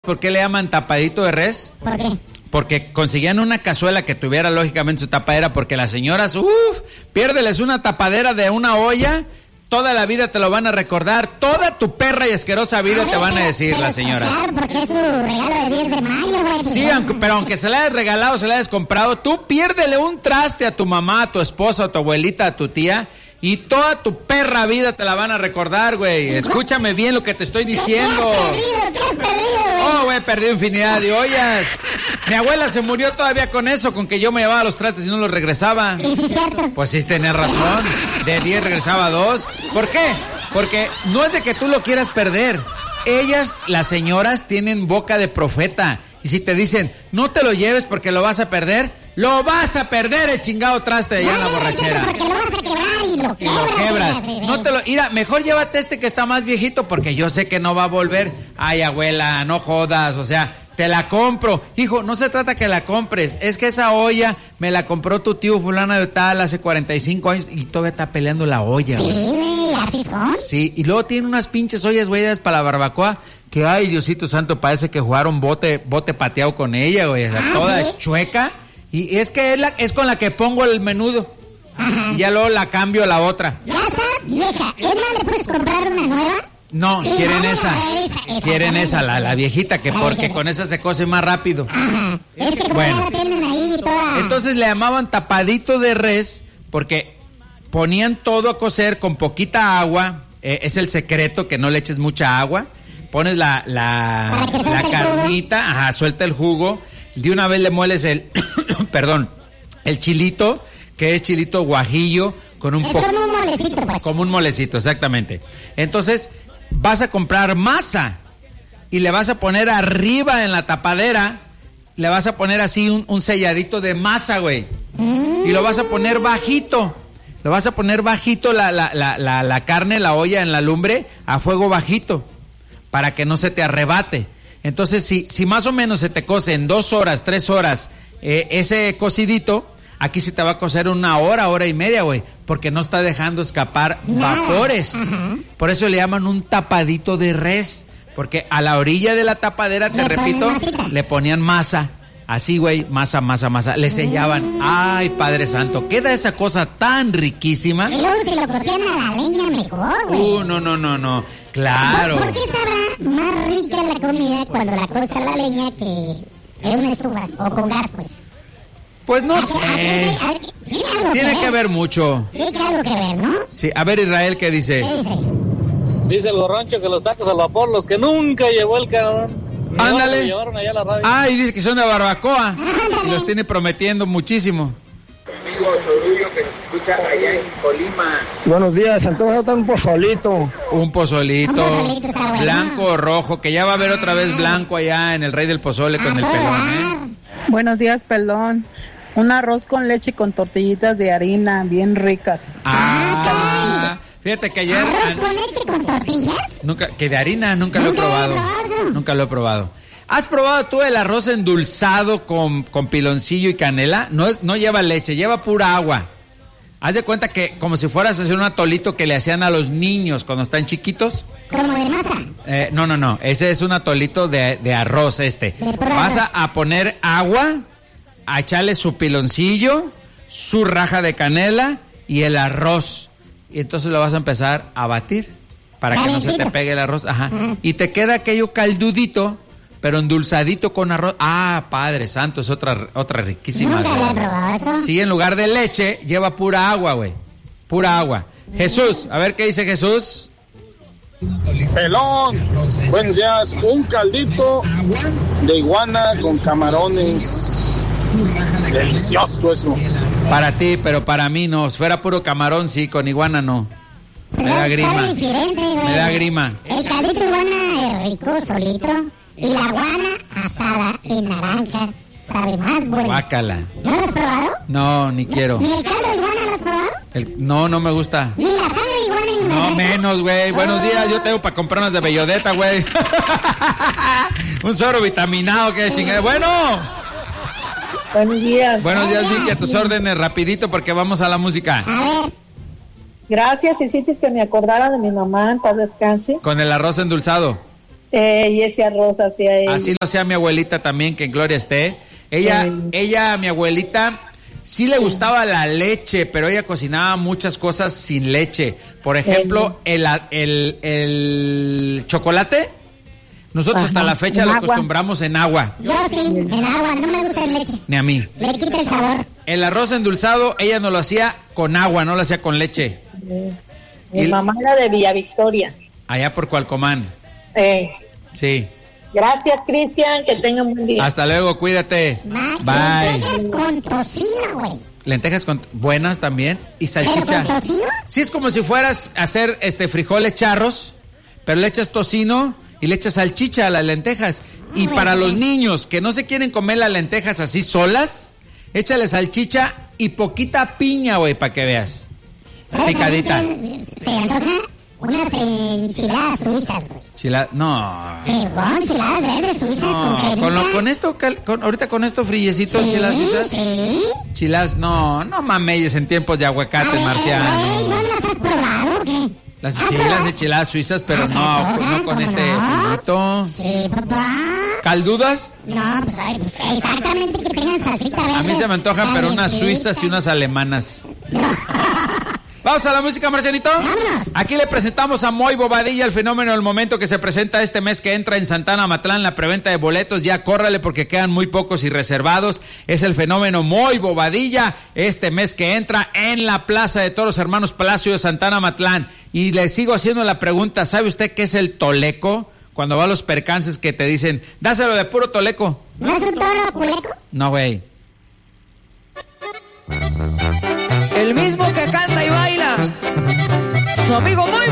por qué le llaman tapadito de res? ¿Por qué? Porque conseguían una cazuela que tuviera lógicamente su tapadera, porque las señoras, piérdeles una tapadera de una olla, toda la vida te lo van a recordar, toda tu perra y asquerosa vida te van a decir las señoras. Claro, porque es su regalo de 10 de mayo, güey. Sí, pero aunque se la hayas regalado, se la hayas comprado, tú piérdele un traste a tu mamá, a tu esposa, a tu abuelita, a tu tía, y toda tu perra vida te la van a recordar, güey. Escúchame bien lo que te estoy diciendo. ¿Qué has perdido, güey? Oh, güey, perdí infinidad de ollas. Mi abuela se murió todavía con eso, con que yo me llevaba los trastes y no los regresaba. Sí, es cierto. Pues sí, tenés razón. De 10 regresaba 2. ¿Por qué? Porque no es de que tú lo quieras perder. Ellas, las señoras, tienen boca de profeta. Y si te dicen, no te lo lleves porque lo vas a perder, lo vas a perder el chingado traste allá en la borrachera. Porque lo vas a quebrar y lo quebras. No te lo... Mira, mejor llévate este que está más viejito porque yo sé que no va a volver. Ay, abuela, no jodas, o sea... Te la compro. Hijo, no se trata que la compres. Es que esa olla me la compró tu tío fulana de tal hace 45 años y todavía está peleando la olla, güey. Sí, así son. Sí, y luego tiene unas pinches ollas, güey, para la barbacoa que, ay, Diosito santo, parece que jugaron bote pateado con ella, güey. O sea, toda ¿sí? Chueca. Y es que es con la que pongo el menudo. Ajá. Y ya luego la cambio a la otra. Ya está vieja. ¿Es más, le puedes comprar una nueva? No, quieren esa. Quieren esa, la viejita, que porque con esa se cose más rápido. Ajá. Es que bueno, la tienen ahí toda... entonces le llamaban tapadito de res porque ponían todo a cocer con poquita agua. Es el secreto, que no le eches mucha agua. Pones la carnita, ajá, suelta el jugo. De una vez le mueles el, perdón, el chilito, que es chilito guajillo, con un poco... como un molecito, pues. Como un molecito, exactamente. Entonces... vas a comprar masa y le vas a poner arriba en la tapadera, le vas a poner así un selladito de masa, güey. Y lo vas a poner bajito. Lo vas a poner bajito la carne, la olla en la lumbre, a fuego bajito, para que no se te arrebate. Entonces, si más o menos se te cose en 2 horas, 3 horas, ese cocidito, aquí se te va a cocer 1 hora, hora y media, güey, porque no está dejando escapar vapores. Por eso le llaman un tapadito de res, porque a la orilla de la tapadera, te repito, le ponían masa. Así, güey, masa. Le sellaban. Ay, Padre Santo, queda esa cosa tan riquísima. Y luego si lo cocían a la leña mejor, güey. No. Claro. ¿Por qué sabrá más rica la comida cuando la cosa a la leña que en una estufa o con gas, pues? Pues no sé. Tiene que ver mucho. Tiene algo que ver, ¿no? Sí, a ver, Israel, ¿qué dice? ¿Qué dice? Dice el borracho que los tacos al vapor, los que nunca llevó el cabrón. Ándale. Llevaron allá a la radio. Ah, y dice que son de barbacoa. Y los tiene prometiendo muchísimo. Amigo Sorullo que nos escucha allá en Colima. Buenos días, entonces está un pozolito. Un pozolito está bueno. Blanco o rojo, que ya va a haber otra vez blanco allá en el Rey del Pozole con el pelón, Buenos días, pelón. Un arroz con leche y con tortillitas de harina bien ricas. Fíjate que ayer... ¿Arroz con leche con tortillas? Que de harina nunca lo he probado. Nunca lo he probado. ¿Has probado tú el arroz endulzado con piloncillo y canela? No lleva leche, lleva pura agua. Haz de cuenta que como si fueras a hacer un atolito que le hacían a los niños cuando están chiquitos. ¿Como de masa? No. Ese es un atolito de arroz Vas a poner agua, a echarle su piloncillo, su raja de canela y el arroz. Y entonces lo vas a empezar a batir para que no se te pegue el arroz. Ajá. Y te queda aquello caldudito, pero endulzadito con arroz. Ah, Padre Santo, es otra riquísima. ¿Nunca le he probado eso? Sí, en lugar de leche, lleva pura agua, güey. Pura agua. Jesús, a ver qué dice Jesús. Pelón, buenos días. Un caldito de iguana con camarones. Delicioso eso. Para ti, pero para mí no. Si fuera puro camarón, sí, con iguana no. Me da grima. Me da grima. El caldito de iguana es rico, solito. Y la iguana asada en naranja. Sabe más bueno. Guácala. ¿No lo has probado? No, ni quiero. ¿Ni el caldo de iguana lo has probado? No me gusta. ¿Ni la sangre de iguana en No menos, güey. Buenos días, yo tengo para comprar unas de bellodeta, güey. Un suero vitaminado, que chingada. Bueno. Buenos días. Buenos días, Vicky, a tus órdenes, rapidito, porque vamos a la música. A ver. Gracias, hiciste que me acordara de mi mamá, en paz descanse. Con el arroz endulzado. Y ese arroz hacía ella. Así lo hacía mi abuelita también, que en gloria esté. Ella, mi abuelita, sí le gustaba la leche, pero ella cocinaba muchas cosas sin leche. Por ejemplo, el chocolate, nosotros hasta la fecha lo acostumbramos en agua. Yo sí, en agua, no me gusta en leche. Ni a mí. Le quita el sabor. El arroz endulzado, ella no lo hacía con agua, no lo hacía con leche. Mi mamá era de Villa Victoria. Allá por Cualcomán. Sí. Gracias, Cristian, que tengan un buen día. Hasta luego, cuídate. Bye. Lentejas con tocino, güey. Lentejas buenas también y salchicha. ¿Pero con tocino? Sí, es como si fueras a hacer frijoles charros, pero le echas tocino y le echas salchicha a las lentejas. Y para los niños que no se quieren comer las lentejas así solas, échale salchicha y poquita piña, güey, para que veas. Picadita. Se antoja unas enchiladas suizas, güey. No. Enchiladas verdes suizas con cremita. Ahorita con esto frillecito, enchiladas suizas. Sí. Enchiladas, no mameyes en tiempos de aguacate, Marciano. ¿No las has probado o qué? Las enchiladas suizas, pero no con este frillito. Sí, papá. ¿Caldudas? No, pues exactamente que tengan salsita verde. A mí se me antojan, pero unas suizas y unas alemanas. Vamos a la música, Marcianito. Vámonos. Aquí le presentamos a Moy Bobadilla, el fenómeno del momento que se presenta este mes que entra en Santana Amatlán, la preventa de boletos. Ya córrale porque quedan muy pocos y reservados. Es el fenómeno Moy Bobadilla este mes que entra en la Plaza de Toros Hermanos Palacio de Santana Amatlán. Y le sigo haciendo la pregunta, ¿sabe usted qué es el toleco? Cuando va a los percances que te dicen, dáselo de puro toleco. ¿No es un toro culeco? No, güey. El mismo que canta y baila, su amigo Moy